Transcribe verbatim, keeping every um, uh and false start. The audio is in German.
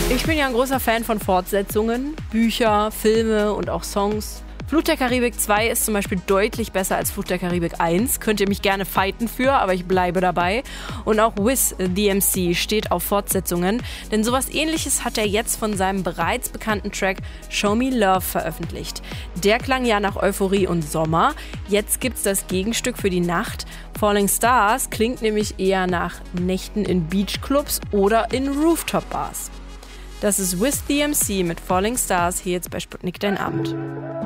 Ich bin ja ein großer Fan von Fortsetzungen, Bücher, Filme und auch Songs. Fluch der Karibik zwei ist zum Beispiel deutlich besser als Fluch der Karibik eins. Könnt ihr mich gerne fighten für, aber ich bleibe dabei. Und auch Wiz, D M C, steht auf Fortsetzungen. Denn sowas Ähnliches hat er jetzt von seinem bereits bekannten Track Show Me Love veröffentlicht. Der klang ja nach Euphorie und Sommer. Jetzt gibt's das Gegenstück für die Nacht. Falling Stars klingt nämlich eher nach Nächten in Beachclubs oder in Rooftop-Bars. Das ist Wiz, D M C mit Falling Stars hier jetzt bei Sputnik Dein Abend.